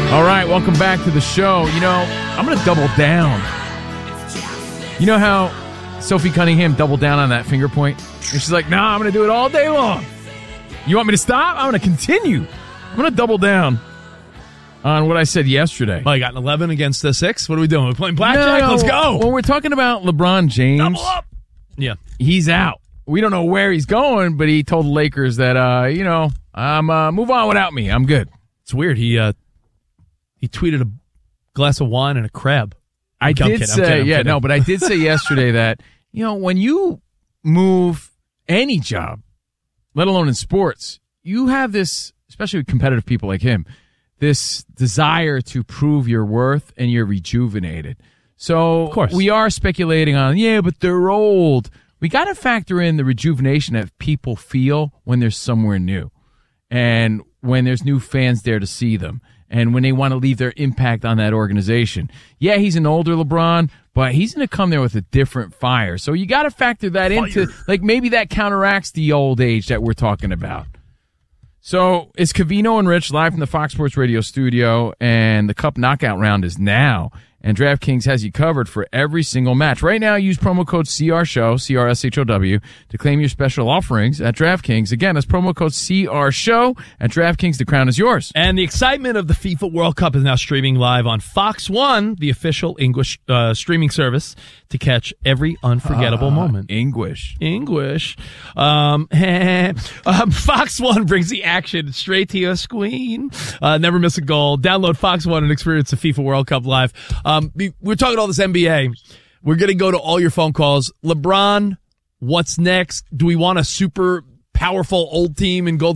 All right, welcome back to the show. You know, I'm going to double down. You know how Sophie Cunningham doubled down on that finger point? And she's like, nah, I'm going to do it all day long. You want me to stop? I'm going to continue. I'm going to double down on what I said yesterday. Well, you got an 11 against the 6. What are we doing? We're playing blackjack? No, Let's go. When we're talking about LeBron James, Double up. Yeah. He's out. We don't know where he's going, but he told the Lakers that, move on without me. I'm good. It's weird. He tweeted a glass of wine and a crab. I did say yesterday that, you know, when you move any job, let alone in sports, you have this, especially with competitive people like him, this desire to prove your worth, and you're rejuvenated. So of course, we are speculating on, but they're old. We got to factor in the rejuvenation that people feel when they're somewhere new and when there's new fans there to see them. And when they want to leave their impact on that organization. Yeah, he's an older LeBron, but he's going to come there with a different fire. So you got to factor that into, like, maybe that counteracts the old age that we're talking about. So it's Covino and Rich live from the Fox Sports Radio studio, and the Cup Knockout round is now. And DraftKings has you covered for every single match. Right now, use promo code CRSHOW, CRSHOW, to claim your special offerings at DraftKings. Again, that's promo code CRSHOW at DraftKings. The crown is yours. And the excitement of the FIFA World Cup is now streaming live on Fox One, the official English streaming service, to catch every unforgettable moment. English. Fox One brings the action straight to your screen. Never miss a goal. Download Fox One and experience the FIFA World Cup live. We're talking all this NBA. We're going to go to all your phone calls. LeBron, what's next? Do we want a super powerful old team and go